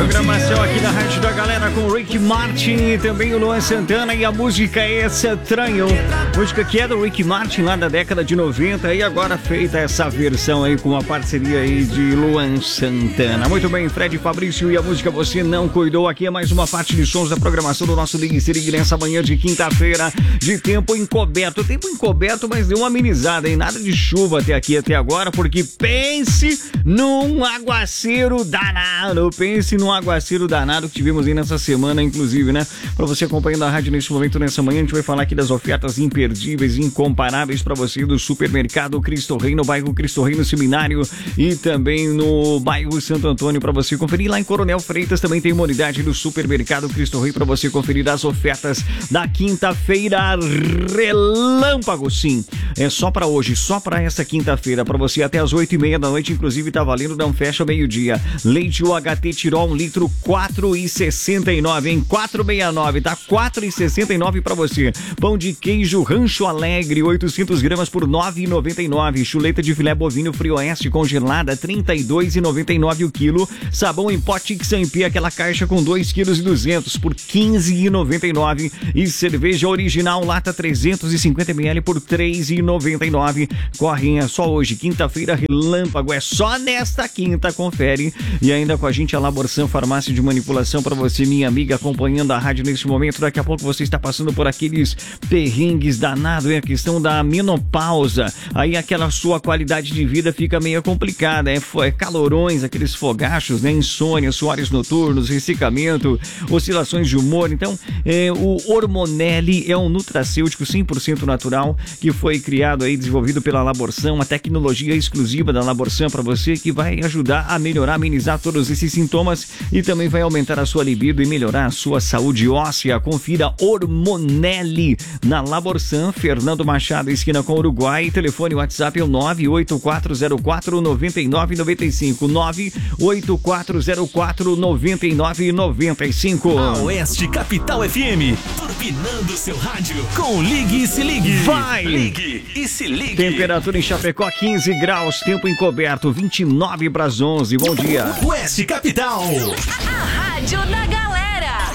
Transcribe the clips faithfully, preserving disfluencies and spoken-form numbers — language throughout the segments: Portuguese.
Programação aqui da Rádio da Galera com o Rick Martin e também o Luan Santana e a música é Estranho. Música que é do Rick Martin lá da década de noventa e agora feita essa versão aí com a parceria aí de Luan Santana. Muito bem, Fred Fabrício e a música Você Não Cuidou. Aqui é mais uma parte de sons da programação do nosso Ligue Se Ligue nessa manhã de quinta-feira de tempo encoberto. Tempo encoberto, mas deu uma amenizada, hein? Nada de chuva até aqui, até agora, porque pense num aguaceiro danado. Pense num aguaceiro danado que tivemos aí nessa semana, inclusive, né? Pra você acompanhando a rádio nesse momento, nessa manhã, a gente vai falar aqui das ofertas imperdíveis, incomparáveis pra você do supermercado Cristo Rei, no bairro Cristo Rei, no Seminário e também no bairro Santo Antônio, pra você conferir. Lá em Coronel Freitas também tem uma unidade do supermercado Cristo Rei pra você conferir as ofertas da quinta-feira relâmpago, sim. É só pra hoje, só pra essa quinta-feira, pra você até as oito e meia da noite, inclusive tá valendo, não fecha meio-dia. Leite U H T Tirol, um litro, quatro e sessenta e nove, em quatro e sessenta e nove, tá? quatro e sessenta e nove pra você. Pão de queijo Rancho Alegre, oitocentos gramas por nove e noventa e nove. Chuleta de filé bovino Frioeste congelada, trinta e dois e noventa e nove o quilo. Sabão em pó Tixampi, aquela caixa com dois quilos e duzentos por quinze e noventa e nove. E cerveja original lata trezentos e cinquenta mililitros por três e noventa e nove. Corre, é só hoje, quinta-feira relâmpago, é só nesta quinta, confere. E ainda com a gente a Laborsan Farmácia de Manipulação para você, minha amiga, acompanhando a rádio neste momento. Daqui a pouco você está passando por aqueles perrengues danados, é a questão da menopausa. Aí aquela sua qualidade de vida fica meio complicada, é, é calorões, aqueles fogachos, né? Insônia, suores noturnos, ressecamento, oscilações de humor. Então, é, o Hormonelli é um nutracêutico cem por cento natural que foi criado aí, desenvolvido pela Laborsan, uma tecnologia exclusiva da Laborsan para você que vai ajudar a melhorar, amenizar todos esses sintomas e também vai aumentar a sua libido e melhorar a sua saúde óssea. Confira Hormonelli na Laborsan, Fernando Machado, esquina com Uruguai. Telefone WhatsApp é o nove oito quatro zero quatro nove nove nove cinco, nove oito quatro zero quatro nove nove nove cinco. A Oeste Capital F M, turbinando seu rádio com Ligue e Se Ligue. Vai! Ligue e Se Ligue. Temperatura em Chapecó quinze graus, tempo encoberto vinte e nove para as onze. Bom dia. Oeste Capital. A rádio da galera.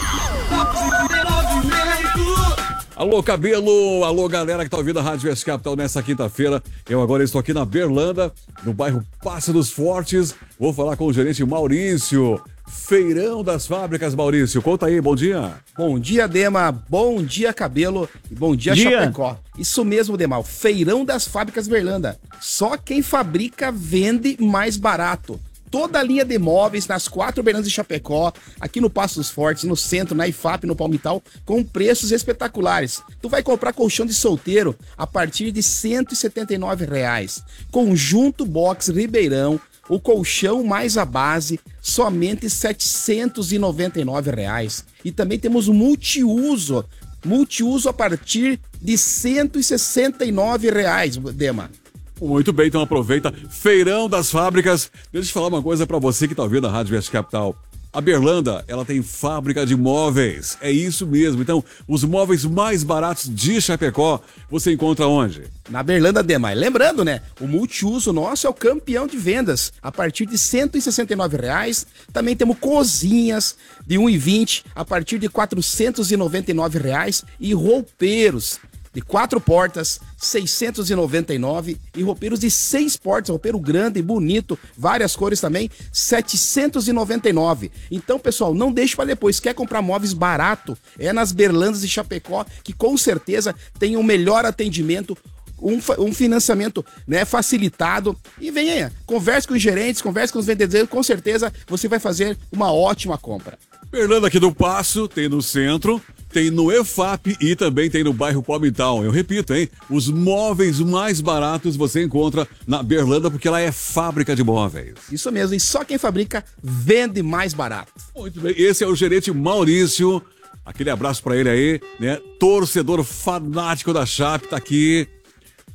Alô, Cabelo! Alô, galera que tá ouvindo a Rádio Oeste Capital nessa quinta-feira. Eu agora estou aqui na Berlândia, no bairro Passo dos Fortes. Vou falar com o gerente Maurício. Feirão das Fábricas, Maurício. Conta aí, bom dia. Bom dia, Dema. Bom dia, Cabelo. E bom dia, dia. Chapecó. Isso mesmo, Dema. O Feirão das Fábricas Berlândia. Só quem fabrica vende mais barato. Toda a linha de móveis nas quatro Berlândias de Chapecó, aqui no Passo dos Fortes, no centro, na I F A P, no Palmital, com preços espetaculares. Tu vai comprar colchão de solteiro a partir de cento e setenta e nove reais. Conjunto box Ribeirão, o colchão mais a base, somente setecentos e noventa e nove reais. E também temos o multiuso, multiuso a partir de cento e sessenta e nove reais, Dema. Muito bem, então aproveita. Feirão das Fábricas. Deixa eu falar uma coisa pra você que tá ouvindo a Rádio Oeste Capital. A Berlândia, ela tem fábrica de móveis. É isso mesmo. Então, os móveis mais baratos de Chapecó, você encontra onde? Na Berlândia, Dema. Lembrando, né? O multiuso nosso é o campeão de vendas. A partir de cento e sessenta e nove reais. Também temos cozinhas de um e vinte a partir de quatrocentos e noventa e nove reais. E roupeiros de quatro portas, seiscentos e noventa e nove, e roupeiros de seis portas, roupeiro grande, bonito, várias cores também, setecentos e noventa e nove. Então, pessoal, não deixe para depois. Quer comprar móveis barato? É nas Berlândias de Chapecó, que com certeza tem um melhor atendimento, um, um financiamento, né, facilitado. E venha, converse com os gerentes, converse com os vendedores, com certeza você vai fazer uma ótima compra. Berlândia aqui do Passo, tem no centro, tem no E F A P e também tem no bairro Palmital. Eu repito, hein? Os móveis mais baratos você encontra na Berlândia, porque ela é fábrica de móveis. Isso mesmo, e só quem fabrica vende mais barato. Muito bem, esse é o gerente Maurício. Aquele abraço pra ele aí, né? Torcedor fanático da Chape, tá aqui.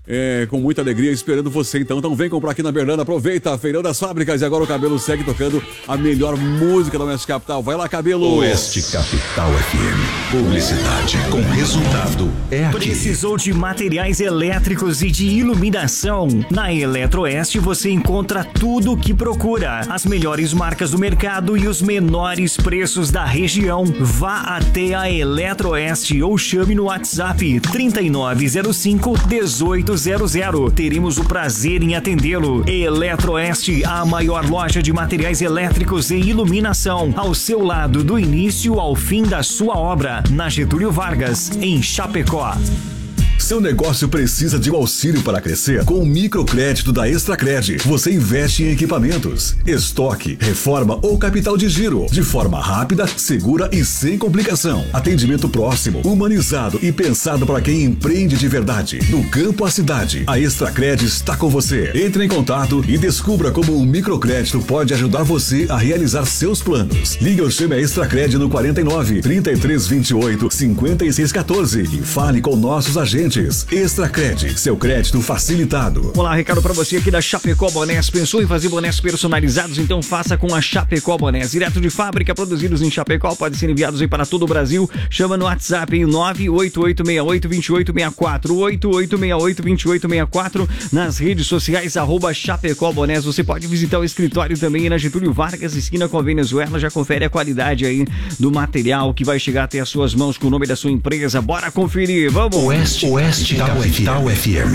é, com muita alegria, esperando você. Então, então vem comprar aqui na Berlândia, aproveita, Feirão das Fábricas. E agora o Cabelo segue tocando a melhor música da Oeste Capital. Vai lá, Cabelo! Oeste Capital F M. Publicidade com resultado é aqui. Precisou de materiais elétricos e de iluminação? Na Eletroeste você encontra tudo o que procura. As melhores marcas do mercado e os menores preços da região. Vá até a Eletroeste ou chame no WhatsApp trinta e nove zero cinco, dezoito zero zero. Teremos o prazer em atendê-lo. Eletroeste, a maior loja de materiais elétricos e iluminação. Ao seu lado, do início ao fim da sua obra. Na Getúlio Vargas, em Chapecó. Seu negócio precisa de um auxílio para crescer? Com o microcrédito da Extracred, você investe em equipamentos, estoque, reforma ou capital de giro, de forma rápida, segura e sem complicação. Atendimento próximo, humanizado e pensado para quem empreende de verdade. Do campo à cidade, a Extracred está com você. Entre em contato e descubra como o microcrédito pode ajudar você a realizar seus planos. Ligue ou chame a Extracred no quarenta e nove, trinta e três vinte e oito, cinquenta e seis quatorze e fale com nossos agentes. Extracred, seu crédito facilitado. Olá, recado pra você aqui da Chapecó Bonés. Pensou em fazer bonés personalizados? Então faça com a Chapecó Bonés. Direto de fábrica, produzidos em Chapecó, podem ser enviados aí para todo o Brasil. Chama no WhatsApp em nove oito oito seis oito, dois oito seis quatro, oito oito seis oito, dois oito seis quatro. Nas redes sociais, arroba Chapecó Bonés. Você pode visitar o escritório também na Getúlio Vargas, esquina com a Venezuela. Já confere a qualidade aí do material que vai chegar até as suas mãos com o nome da sua empresa. Bora conferir, vamos! Oeste, Oeste Capital F M.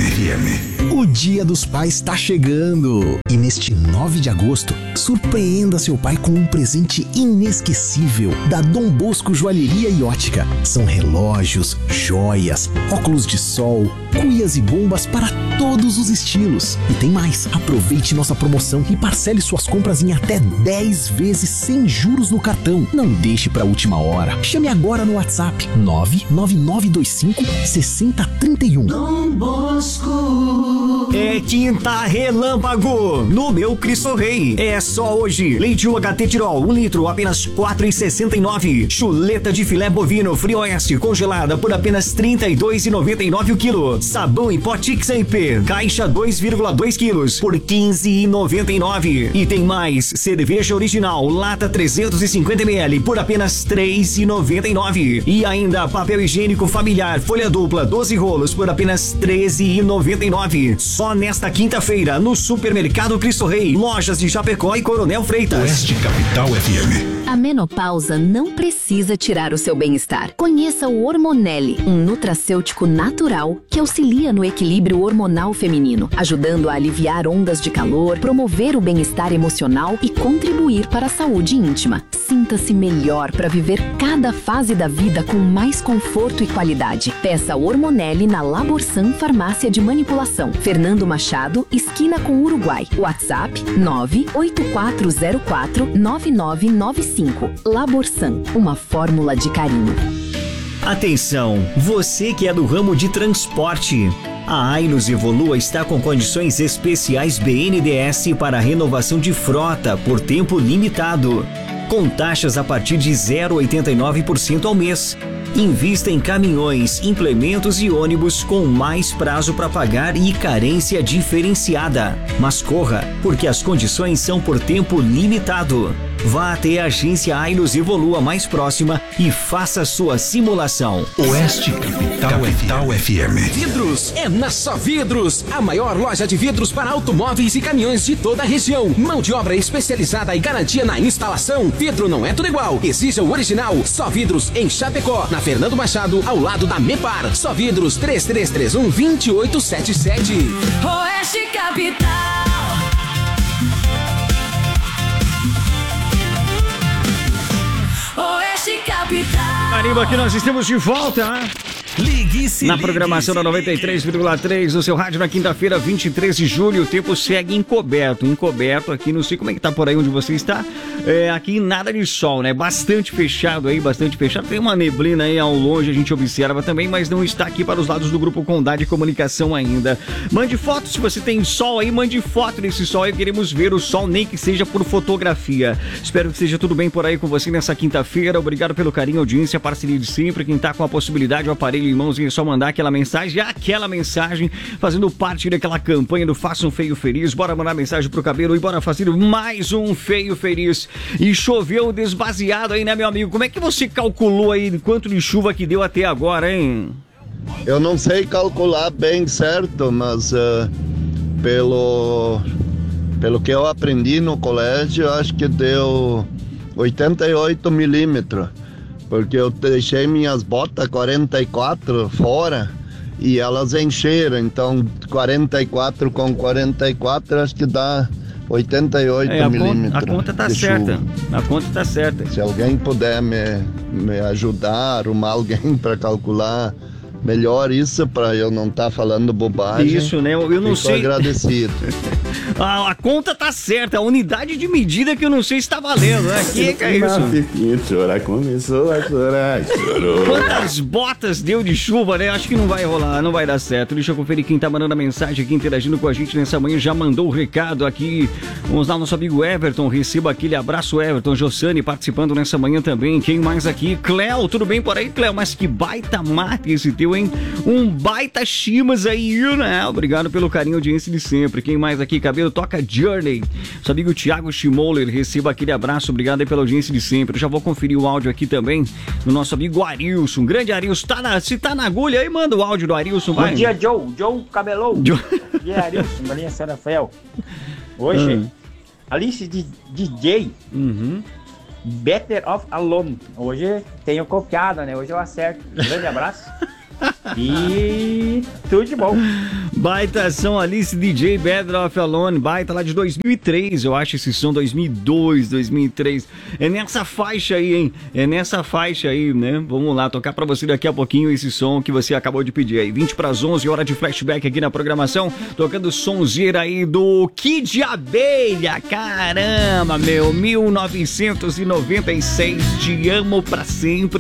O Dia dos Pais está chegando e neste nove de agosto, surpreenda seu pai com um presente inesquecível da Dom Bosco Joalheria e Ótica. São relógios, joias, óculos de sol, cuias e bombas para todos os estilos. E tem mais, aproveite nossa promoção e parcele suas compras em até dez vezes sem juros no cartão. Não deixe para a última hora. Chame agora no WhatsApp nove nove nove dois cinco, seis zero três um. Dom Bosco. É tinta relâmpago no meu Cristo Rei. É só hoje. Leite U H T Tirol, um litro, apenas quatro reais e sessenta e nove centavos. Chuleta de filé bovino Frioeste congelada por apenas trinta e dois reais e noventa e nove centavos o quilo. Sabão em pó Tix M P, caixa dois vírgula dois quilos por quinze reais e noventa e nove centavos. E tem mais, cerveja original, lata trezentos e cinquenta mililitros por apenas três reais e noventa e nove centavos. E ainda papel higiênico familiar, folha dupla, doze rolos por apenas treze reais e noventa e nove centavos. Só nesta quinta-feira, no Supermercado Cristo Rei, lojas de Chapecó e Coronel Freitas. Oeste Capital F M. A menopausa não precisa tirar o seu bem-estar. Conheça o Hormonelli, um nutracêutico natural que auxilia no equilíbrio hormonal feminino, ajudando a aliviar ondas de calor, promover o bem-estar emocional e contribuir para a saúde íntima. Sinta-se melhor para viver cada fase da vida com mais conforto e qualidade. Peça Hormonelli na Laborsan Farmácia de Manipulação, Fernando Machado, esquina com Uruguai. WhatsApp nove oito quatro zero quatro, nove nove nove cinco. Laborsan, uma fórmula de carinho. Atenção, você que é do ramo de transporte. A Ailos Evolua está com condições especiais B N D E S para renovação de frota por tempo limitado, com taxas a partir de zero vírgula oitenta e nove por cento ao mês. Invista em caminhões, implementos e ônibus com mais prazo para pagar e carência diferenciada. Mas corra, porque as condições são por tempo limitado. Vá até a agência Ailos Evolua mais próxima e faça sua simulação. Oeste Capital, Capital F M. Vidros é na Só Vidros, a maior loja de vidros para automóveis e caminhões de toda a região. Mão de obra especializada e garantia na instalação. Vidro não é tudo igual, exija o original. Só Vidros em Chapecó, na Fernando Machado, ao lado da Mepar. Só Vidros três três três um, dois oito sete sete. Oeste Capital. Oeste Capital. Carimba, que nós estamos de volta. Ligue e se Na ligue, programação se da noventa e três vírgula três no seu rádio na quinta-feira, vinte e três de julho. O tempo segue encoberto, encoberto aqui, não sei como é que tá por aí onde você está. É, aqui nada de sol, né? Bastante fechado aí, bastante fechado. Tem uma neblina aí ao longe, a gente observa também, mas não está aqui para os lados do Grupo Condade Comunicação ainda. Mande foto, se você tem sol aí, mande foto desse sol aí. Queremos ver o sol, nem que seja por fotografia. Espero que seja tudo bem por aí com você nessa quinta-feira. Obrigado pelo carinho, audiência, parceria de sempre. Quem tá com a possibilidade, o aparelho Limãos, é só mandar aquela mensagem, aquela mensagem, fazendo parte daquela campanha do Faça um Feio Feliz. Bora mandar mensagem pro cabelo e bora fazer mais um Feio Feliz. E choveu desbaseado aí, né, meu amigo? Como é que você calculou aí quanto de chuva que deu até agora, hein? Eu não sei calcular bem certo, mas uh, pelo, pelo que eu aprendi no colégio, eu acho que deu oitenta e oito milímetros. Porque eu deixei minhas botas quarenta e quatro fora e elas encheram. Então, quarenta e quatro com quarenta e quatro, acho que dá oitenta e oito é, milímetros. A conta tá certa. A conta tá certa. Se alguém puder me, me ajudar, arrumar alguém para calcular melhor isso, para eu não estar tá falando bobagem. Isso, né? Eu não Fico sei. agradecido. a, a conta tá certa, a unidade de medida que eu não sei se tá valendo, né? Que que é isso? Chorar, começou a chorar, chorou. Quantas botas deu de chuva, né? Acho que não vai rolar, não vai dar certo. Deixa eu conferir quem tá mandando a mensagem aqui, interagindo com a gente nessa manhã. Já mandou o recado aqui. Vamos lá, nosso amigo Everton. Receba aquele abraço, Everton. Josane participando nessa manhã também. Quem mais aqui? Cléo, tudo bem por aí, Cléo? Mas que baita mate esse teu, hein? Um baita chimas aí, né? Obrigado pelo carinho e audiência de sempre. Quem mais aqui? Cabelo toca Journey. Nosso amigo Thiago Schimoller, receba aquele abraço. Obrigado aí pela audiência de sempre. Eu já vou conferir o áudio aqui também do nosso amigo Arilson. Grande Arilson. Tá na, se tá na agulha aí, manda o áudio do Arilson. Vai. Bom dia, Joe. Joe Cabelou. Joe... Bom dia, Arilson. Galinha São Rafael. Hoje, uhum. Alice de D J. Uhum. Better Off Alone. Hoje tenho copiado, né? Hoje eu acerto. Grande abraço. E tudo de bom. Baita som, Alice D J, Better Off Alone. Baita lá de dois mil e três, eu acho esse som, dois mil e dois, dois mil e três. É nessa faixa aí, hein? É nessa faixa aí, né? Vamos lá, tocar pra você daqui a pouquinho esse som que você acabou de pedir aí. vinte para as onze, hora de flashback aqui na programação. Tocando sonzeira aí do Kid Abelha. Caramba, meu, mil novecentos e noventa e seis. Te amo pra sempre.